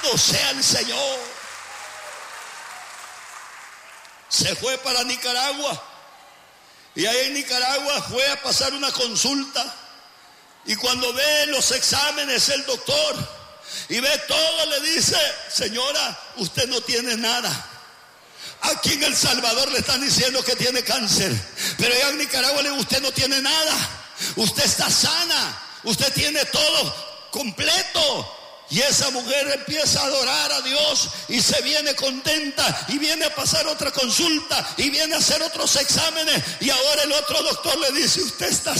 Alabado sea el Señor. Se fue para Nicaragua. Y ahí en Nicaragua fue a pasar una consulta. Y cuando ve los exámenes el doctor y ve todo, le dice: señora, usted no tiene nada. Aquí en El Salvador le están diciendo que tiene cáncer, pero allá en Nicaragua le dice: usted no tiene nada, usted está sana, usted tiene todo completo. Y esa mujer empieza a adorar a Dios y se viene contenta y viene a pasar otra consulta y viene a hacer otros exámenes, y ahora el otro doctor le dice: usted está